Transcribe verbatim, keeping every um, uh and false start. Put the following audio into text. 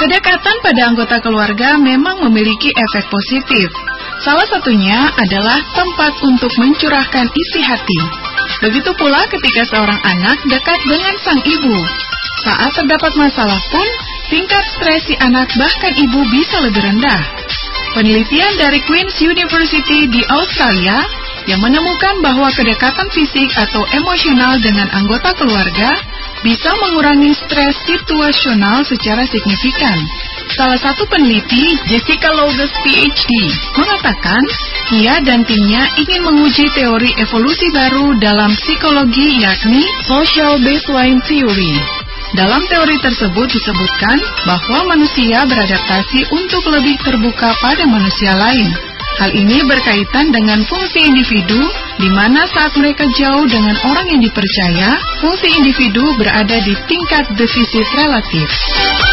Kedekatan pada anggota keluarga memang memiliki efek positif. Salah satunya adalah tempat untuk mencurahkan isi hati. Begitu pula ketika seorang anak dekat dengan sang ibu. Saat terdapat masalah pun, tingkat stres si anak bahkan ibu bisa lebih rendah. Penelitian dari Queen's University di Australia yang menemukan bahwa kedekatan fisik atau emosional dengan anggota keluarga bisa mengurangi stres situasional secara signifikan. Salah satu peneliti, Jessica Logus P H D, mengatakan ia dan timnya ingin menguji teori evolusi baru dalam psikologi, yakni Social Baseline Theory. Dalam teori tersebut disebutkan bahwa manusia beradaptasi untuk lebih terbuka pada manusia lain. Hal ini berkaitan dengan fungsi individu, di mana saat mereka jauh dengan orang yang dipercaya, fungsi individu berada di tingkat defisit relatif.